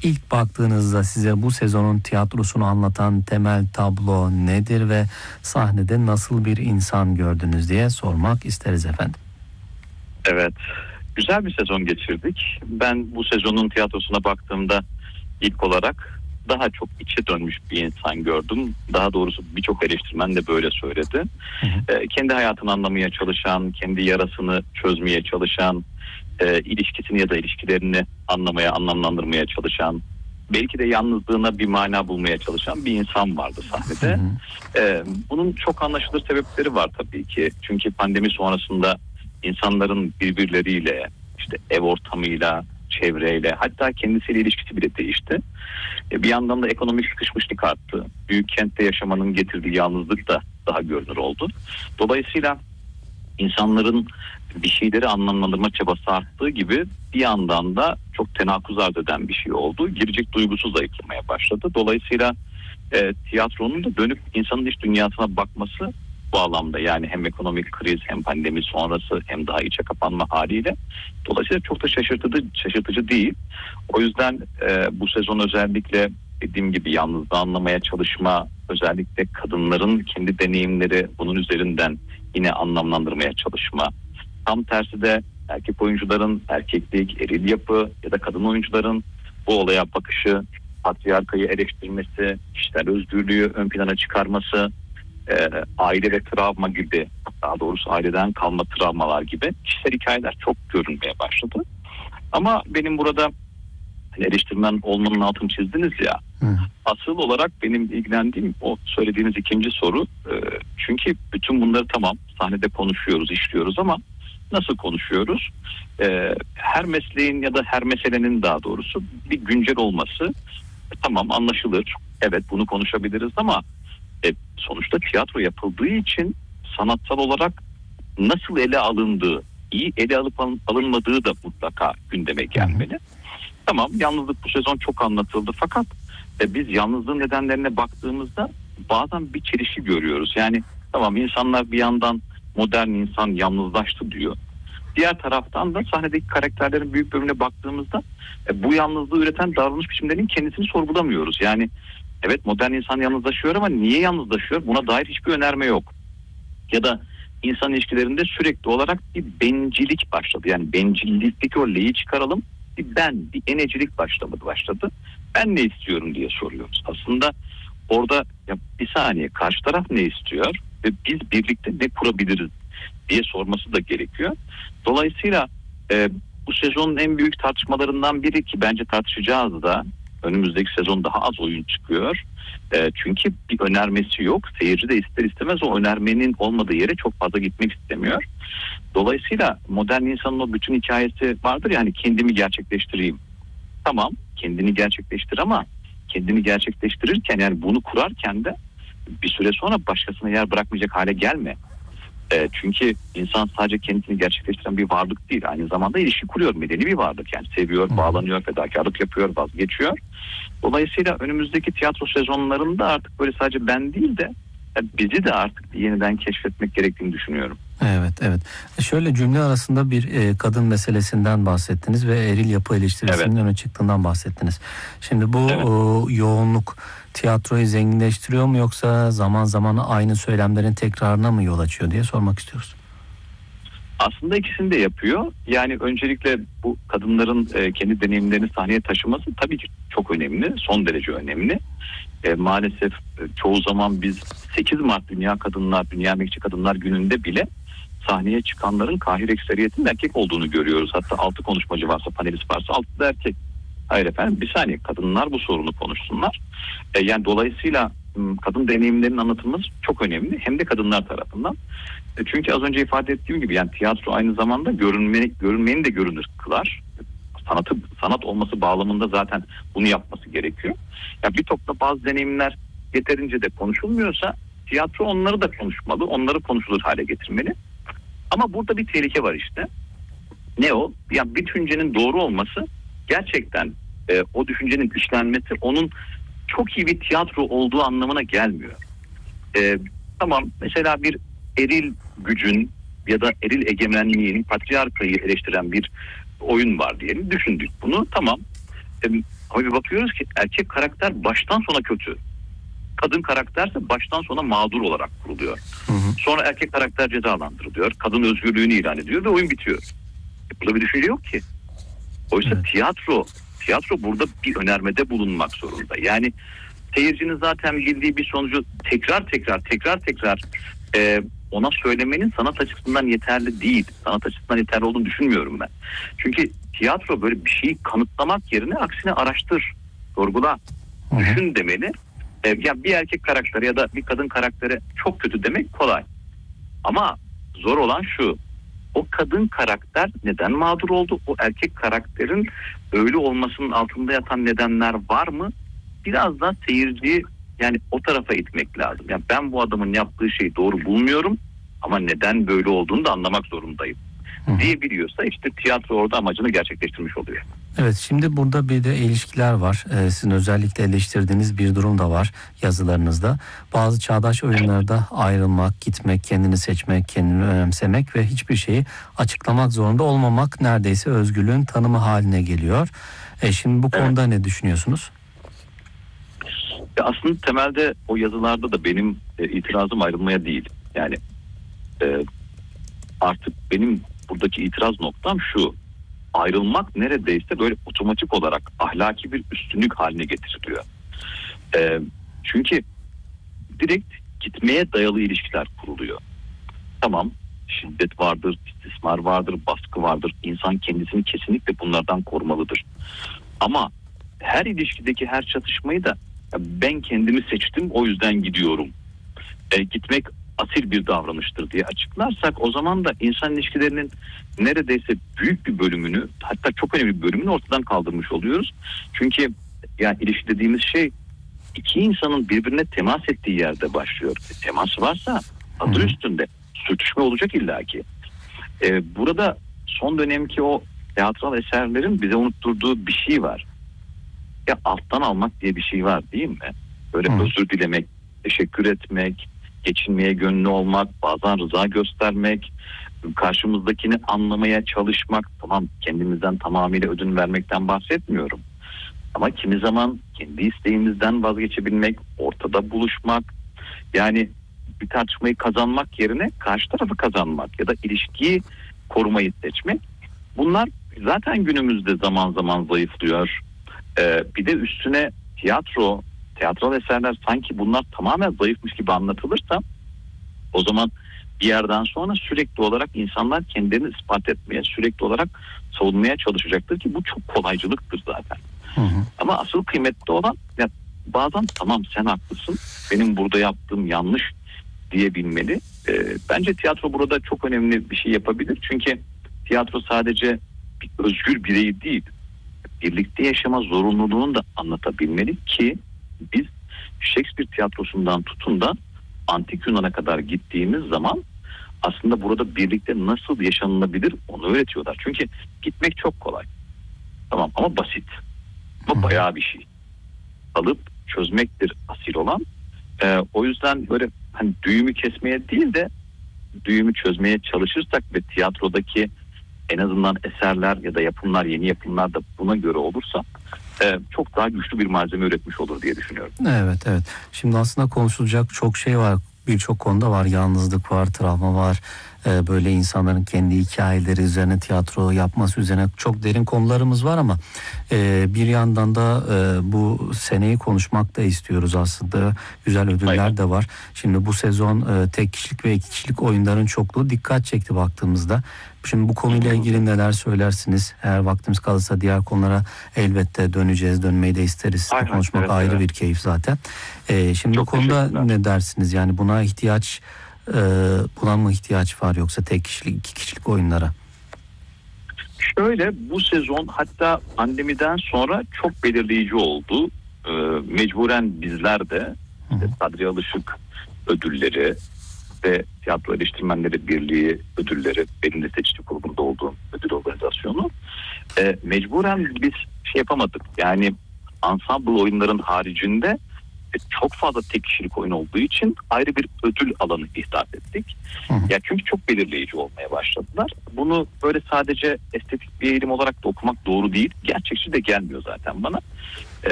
ilk baktığınızda size bu sezonun tiyatrosunu anlatan temel tablo nedir ve sahnede nasıl bir insan gördünüz diye sormak isteriz efendim. Evet, güzel bir sezon geçirdik. Ben bu sezonun tiyatrosuna baktığımda ilk olarak daha çok içe dönmüş bir insan gördüm. Daha doğrusu birçok eleştirmen de böyle söyledi. Kendi hayatını anlamaya çalışan, kendi yarasını çözmeye çalışan, ilişkisini ya da ilişkilerini anlamaya, anlamlandırmaya çalışan, belki de yalnızlığına bir mana bulmaya çalışan bir insan vardı sahnede. Bunun çok anlaşılır sebepleri var tabii ki. Çünkü pandemi sonrasında insanların birbirleriyle, işte ev ortamıyla, çevreyle, hatta kendisiyle ilişkisi bile değişti. Bir yandan da ekonomik sıkışmışlık arttı. Büyük kentte yaşamanın getirdiği yalnızlık da daha görünür oldu. Dolayısıyla insanların bir şeyleri anlamlandırma çabası arttığı gibi bir yandan da çok tenakuz arz eden bir şey oldu. Girecek duygusu zayıflamaya başladı. Dolayısıyla tiyatronun da dönüp insanın iç dünyasına bakması bu anlamda, yani hem ekonomik kriz hem pandemi sonrası hem daha içe kapanma haliyle, dolayısıyla çok da şaşırtıcı değil. O yüzden bu sezon özellikle dediğim gibi yalnızlığı anlamaya çalışma, özellikle kadınların kendi deneyimleri, bunun üzerinden yine anlamlandırmaya çalışma. Tam tersi de erkek oyuncuların erkeklik, eril yapı ya da kadın oyuncuların bu olaya bakışı, patriarkayı eleştirmesi, kişisel özgürlüğü ön plana çıkarması, aile ve travma gibi, daha doğrusu aileden kalma travmalar gibi kişisel hikayeler çok görünmeye başladı. Ama benim burada eleştirmen olmanın altını çizdiniz ya. Asıl olarak benim ilgilendiğim o söylediğiniz ikinci soru. Çünkü bütün bunları tamam sahnede konuşuyoruz, işliyoruz ama nasıl konuşuyoruz? Her mesleğin ya da her meselenin daha doğrusu bir güncel olması tamam anlaşılır. Evet, bunu konuşabiliriz ama sonuçta tiyatro yapıldığı için sanatsal olarak nasıl ele alındığı, iyi ele alıp alınmadığı da mutlaka gündeme gelmeli. Tamam, yalnızlık bu sezon çok anlatıldı fakat biz yalnızlığın nedenlerine baktığımızda bazen bir çelişki görüyoruz. Yani tamam, insanlar bir yandan modern insan yalnızlaştı diyor. Diğer taraftan da sahnedeki karakterlerin büyük bölümüne baktığımızda bu yalnızlığı üreten davranış biçimlerinin kendisini sorgulamıyoruz. Yani evet, modern insan yalnızlaşıyor ama niye yalnızlaşıyor? Buna dair hiçbir önerme yok. Ya da insan ilişkilerinde sürekli olarak bir bencillik başladı. Yani bencillikteki o leği çıkaralım. Bir enecilik başladı. Ben ne istiyorum diye soruyoruz. Aslında orada ya bir saniye, karşı taraf ne istiyor ve biz birlikte ne kurabiliriz diye sorması da gerekiyor. Dolayısıyla bu sezonun en büyük tartışmalarından biri, ki bence tartışacağız da, önümüzdeki sezon daha az oyun çıkıyor. Çünkü bir önermesi yok. Seyirci de ister istemez o önermenin olmadığı yere çok fazla gitmek istemiyor. Dolayısıyla modern insanın o bütün hikayesi vardır ya, hani kendimi gerçekleştireyim. Tamam, kendini gerçekleştir ama kendini gerçekleştirirken, yani bunu kurarken de bir süre sonra başkasına yer bırakmayacak hale gelme. Çünkü insan sadece kendini gerçekleştiren bir varlık değil. Aynı zamanda ilişki kuruyor, medeni bir varlık. Yani seviyor, bağlanıyor, fedakarlık yapıyor, vazgeçiyor. Dolayısıyla önümüzdeki tiyatro sezonlarında artık böyle sadece ben değil de bizi de artık yeniden keşfetmek gerektiğini düşünüyorum. Evet. Şöyle cümle arasında bir kadın meselesinden bahsettiniz ve eril yapı eleştirisinin öne çıktığından bahsettiniz. Şimdi bu yoğunluk tiyatroyu zenginleştiriyor mu, yoksa zaman zaman aynı söylemlerin tekrarına mı yol açıyor diye sormak istiyoruz. Aslında ikisini de yapıyor. Yani öncelikle bu kadınların kendi deneyimlerini sahneye taşıması tabii ki çok önemli, son derece önemli. Maalesef çoğu zaman biz 8 Mart Dünya Emekçi Kadınlar Günü'nde bile sahneye çıkanların kahir ekseriyetinin erkek olduğunu görüyoruz. Hatta 6 konuşmacı varsa, panelist varsa 6 da erkek. Hayır efendim, bir saniye, kadınlar bu sorunu konuşsunlar. Yani dolayısıyla kadın deneyimlerinin anlatılması çok önemli. Hem de kadınlar tarafından. Çünkü az önce ifade ettiğim gibi, yani tiyatro aynı zamanda görünmeyeni de görünür kılar. Sanat olması bağlamında zaten bunu yapması gerekiyor. Ya bir topla bazı deneyimler yeterince de konuşulmuyorsa tiyatro onları da konuşmalı, onları konuşulur hale getirmeli. Ama burada bir tehlike var işte. Ne o? Ya bir düşüncenin doğru olması gerçekten o düşüncenin işlenmesi onun çok iyi bir tiyatro olduğu anlamına gelmiyor. Tamam, mesela bir eril gücün ya da eril egemenliğin patriarkayı eleştiren bir oyun var diyelim. Düşündük bunu, tamam. Ama bir bakıyoruz ki erkek karakter baştan sona kötü. Kadın karakterse baştan sona mağdur olarak kuruluyor. Sonra erkek karakter cezalandırılıyor. Kadın özgürlüğünü ilan ediyor ve oyun bitiyor. Burada bir düşünce yok ki. Oysa Evet. tiyatro burada bir önermede bulunmak zorunda. Yani seyircinin zaten bildiği bir sonucu tekrar tekrar ona söylemenin sanat açısından yeterli değil. Sanat açısından yeterli olduğunu düşünmüyorum ben. Çünkü tiyatro böyle bir şeyi kanıtlamak yerine aksine araştır, sorgula, düşün demeli. Ya bir erkek karakteri ya da bir kadın karakteri çok kötü demek kolay. Ama zor olan şu: o kadın karakter neden mağdur oldu? O erkek karakterin öyle olmasının altında yatan nedenler var mı? Biraz da seyirciyi yani o tarafa itmek lazım. Yani ben bu adamın yaptığı şeyi doğru bulmuyorum ama neden böyle olduğunu da anlamak zorundayım diyebiliyorsa işte tiyatro orada amacını gerçekleştirmiş oluyor. Evet, şimdi burada bir de ilişkiler var. Sizin özellikle eleştirdiğiniz bir durum da var yazılarınızda. Bazı çağdaş oyunlarda ayrılmak, gitmek, kendini seçmek, kendini önemsemek ve hiçbir şeyi açıklamak zorunda olmamak neredeyse özgürlüğün tanımı haline geliyor. Şimdi bu konuda ne düşünüyorsunuz? Ya aslında temelde o yazılarda da benim itirazım ayrılmaya değil. Yani artık benim buradaki itiraz noktam şu: ayrılmak neredeyse böyle otomatik olarak ahlaki bir üstünlük haline getiriliyor. Çünkü direkt gitmeye dayalı ilişkiler kuruluyor. Tamam, şiddet vardır, istismar vardır, baskı vardır. İnsan kendisini kesinlikle bunlardan korumalıdır. Ama her ilişkideki her çatışmayı da ben kendimi seçtim o yüzden gidiyorum, gitmek asil bir davranıştır diye açıklarsak, o zaman da insan ilişkilerinin neredeyse büyük bir bölümünü, hatta çok önemli bir bölümünü ortadan kaldırmış oluyoruz. Çünkü yani ilişki dediğimiz şey iki insanın birbirine temas ettiği yerde başlıyor. Temas varsa adı üstünde sürtüşme olacak illaki. Burada son dönemki o teatral eserlerin bize unutturduğu bir şey var. Ya alttan almak diye bir şey var değil mi? Böyle özür dilemek, teşekkür etmek, geçinmeye gönüllü olmak, bazen rıza göstermek, karşımızdakini anlamaya çalışmak. Tamam, kendimizden tamamıyla ödün vermekten bahsetmiyorum. Ama kimi zaman kendi isteğimizden vazgeçebilmek, ortada buluşmak, yani bir tartışmayı kazanmak yerine karşı tarafı kazanmak ya da ilişkiyi korumayı seçmek. Bunlar zaten günümüzde zaman zaman zayıflıyor. Bir de üstüne tiyatral eserler sanki bunlar tamamen zayıfmış gibi anlatılırsa, o zaman bir yerden sonra sürekli olarak insanlar kendilerini ispat etmeye, sürekli olarak savunmaya çalışacaktır ki bu çok kolaycılıktır zaten. Ama asıl kıymetli olan ya bazen tamam sen haklısın, benim burada yaptığım yanlış diyebilmeli. Bence tiyatro burada çok önemli bir şey yapabilir. Çünkü tiyatro sadece bir özgür bireyi değil, birlikte yaşama zorunluluğunu da anlatabilmeli ki biz Shakespeare tiyatrosundan tutun da Antik Yunan'a kadar gittiğimiz zaman aslında burada birlikte nasıl yaşanılabilir onu öğretiyorlar. Çünkü gitmek çok kolay. Tamam ama basit. Ama bayağı bir şey. Alıp çözmektir asil olan. O yüzden böyle hani düğümü kesmeye değil de düğümü çözmeye çalışırsak ve tiyatrodaki en azından eserler ya da yapımlar, yeni yapımlar da buna göre olursa çok daha güçlü bir malzeme üretmiş olur diye düşünüyorum. Evet. Şimdi aslında konuşulacak çok şey var. Birçok konuda var. Yalnızlık var, travma var. Böyle insanların kendi hikayeleri üzerine tiyatro yapması üzerine çok derin konularımız var ama bir yandan da bu seneyi konuşmak da istiyoruz aslında. Güzel ödüller de var. Şimdi bu sezon tek kişilik ve iki kişilik oyunların çokluğu dikkat çekti baktığımızda. Şimdi bu konuyla ilgili neler söylersiniz? Eğer vaktimiz kalırsa diğer konulara elbette döneceğiz. Dönmeyi de isteriz. Konuşmak ayrı bir keyif zaten. Şimdi bu konuda ne dersiniz? Yani buna mı ihtiyaç var yoksa tek kişilik, iki kişilik oyunlara? Şöyle, bu sezon hatta pandemiden sonra çok belirleyici oldu. Mecburen bizler de Sadri Alışık ödülleri ve Tiyatro Eleştirmenleri Birliği ödülleri, benim de seçici kurulunda olduğum ödül organizasyonu, mecburen biz şey yapamadık. Yani ensemble oyunların haricinde çok fazla tek kişilik oyun olduğu için ayrı bir ödül alanı ihdas ettik. Ya çünkü çok belirleyici olmaya başladılar. Bunu böyle sadece estetik bir eğilim olarak da okumak doğru değil. Gerçekçi de gelmiyor zaten bana.